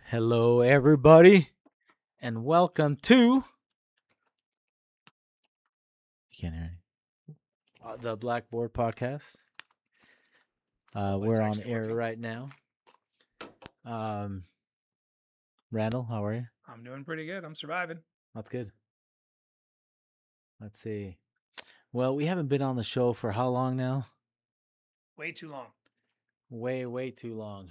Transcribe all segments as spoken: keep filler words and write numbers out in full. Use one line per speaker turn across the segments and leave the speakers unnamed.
Hello, everybody, and welcome to. You can't hear me. Uh, the Blackboard Podcast. Uh,
Oh, it's
we're on
actually
air
working.
right now. Um, Randall, how are you?
I'm doing pretty good. I'm surviving.
That's good. Let's see. Well, we haven't been on the show for how long now?
Way too long.
Way, way too long.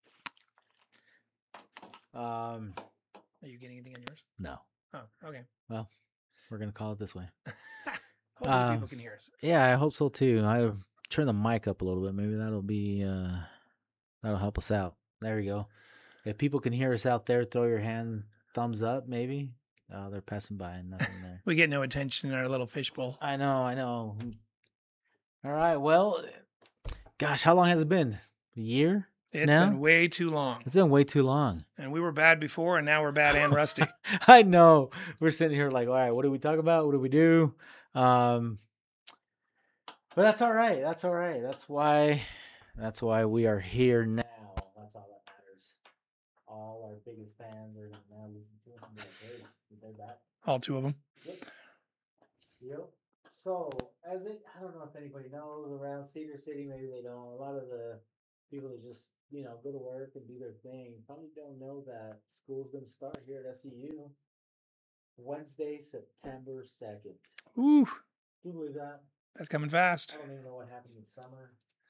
Um,
Are you getting anything on yours?
no.
Oh, okay.
Well, we're gonna call it this way.
Hopefully
Uh,
people can hear us.
Yeah, I hope so too. I turn the mic up a little bit. Maybe that'll be uh, that'll help us out. There you go. If people can hear us out there, throw your hand, thumbs up, maybe. Oh, they're passing by and nothing there.
We get no attention in our little fishbowl.
I know, I know. All right, well, gosh, how long has it been? A year?
It's
now?
been way too long.
It's been way too long.
And we were bad before, and now we're bad and rusty.
I know. We're sitting here like, all right, what do we talk about? What do we do? Um, but that's all right. That's all right. That's why. That's why we are here now. That's all that matters. All our biggest fans are now listening to us and be like, hey, they're back.
All two of them.
Yep. Yep. So, as it, I don't know if anybody knows around Cedar City, maybe they don't. A lot of the people that just, you know, go to work and do their thing probably don't know that school's going to start here at S E U Wednesday, September second.
Ooh.
Can you believe that?
That's coming fast.
I don't even know what happened in summer.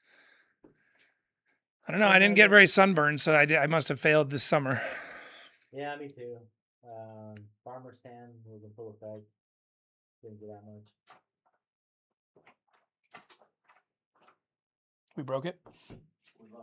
I don't know. I didn't get very sunburned, so I, did, I must have failed this summer.
Yeah, me too. Um, farmer's tan was in full effect. Didn't get that much.
We broke it?